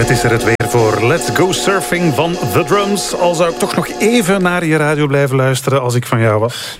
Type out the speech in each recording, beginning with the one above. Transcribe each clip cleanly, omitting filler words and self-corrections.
Het is er het weer voor Let's Go Surfing van The Drums. Al zou ik toch nog even naar je radio blijven luisteren als ik van jou was.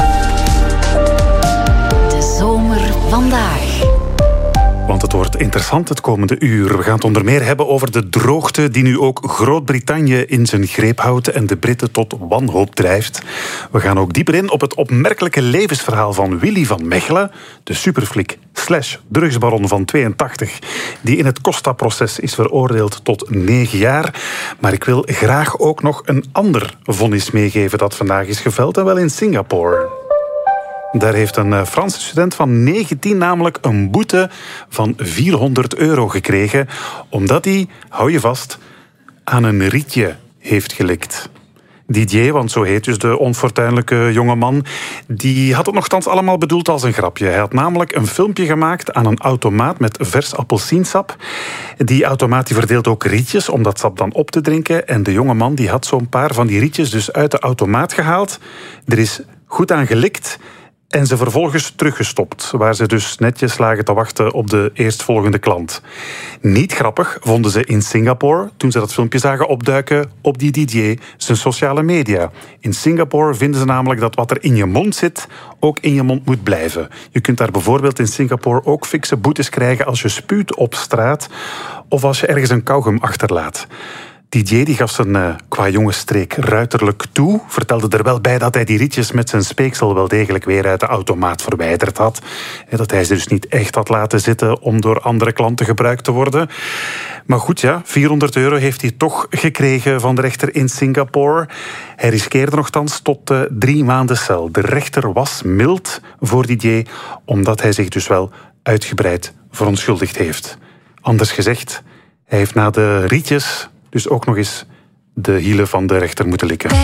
De zomer vandaag. Want het wordt interessant het komende uur. We gaan het onder meer hebben over de droogte die nu ook Groot-Brittannië in zijn greep houdt en de Britten tot wanhoop drijft. We gaan ook dieper in op het opmerkelijke levensverhaal van Willy van Mechelen, de superflik / drugsbaron van 82, die in het Costa-proces is veroordeeld tot 9 jaar. Maar ik wil graag ook nog een ander vonnis meegeven dat vandaag is geveld, en wel in Singapore. Daar heeft een Franse student van 19 namelijk een boete van €400 gekregen, omdat hij, hou je vast, aan een rietje heeft gelikt. Didier, want zo heet dus de onfortuinlijke jongeman, die had het nogthans allemaal bedoeld als een grapje. Hij had namelijk een filmpje gemaakt aan een automaat met vers appelsiensap. Die automaat die verdeelt ook rietjes om dat sap dan op te drinken. En de jongeman die had zo'n paar van die rietjes dus uit de automaat gehaald. Er is goed aan gelikt en ze vervolgens teruggestopt, waar ze dus netjes lagen te wachten op de eerstvolgende klant. Niet grappig vonden ze in Singapore toen ze dat filmpje zagen opduiken op die DJ zijn sociale media. In Singapore vinden ze namelijk dat wat er in je mond zit ook in je mond moet blijven. Je kunt daar bijvoorbeeld in Singapore ook fikse boetes krijgen als je spuut op straat of als je ergens een kauwgum achterlaat. DJ die gaf zijn qua jongensstreek ruiterlijk toe, vertelde er wel bij dat hij die rietjes met zijn speeksel wel degelijk weer uit de automaat verwijderd had. Dat hij ze dus niet echt had laten zitten om door andere klanten gebruikt te worden. Maar goed, ja, €400 heeft hij toch gekregen van de rechter in Singapore. Hij riskeerde nogthans tot 3 maanden cel. De rechter was mild voor DJ, omdat hij zich dus wel uitgebreid verontschuldigd heeft. Anders gezegd, hij heeft na de rietjes dus ook nog eens de hielen van de rechter moeten likken.